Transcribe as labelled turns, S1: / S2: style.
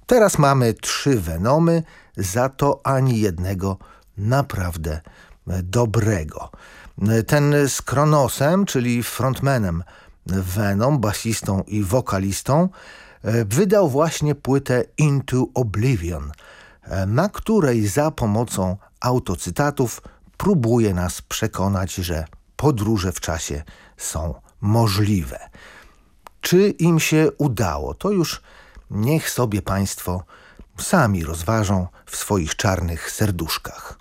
S1: Teraz mamy 3 Venomy, za to ani jednego naprawdę dobrego. Ten z Kronosem, czyli frontmanem Venom, basistą i wokalistą, wydał właśnie płytę Into Oblivion, na której za pomocą autocytatów próbuje nas przekonać, że podróże w czasie są możliwe. Czy im się udało, to już niech sobie Państwo sami rozważą w swoich czarnych serduszkach.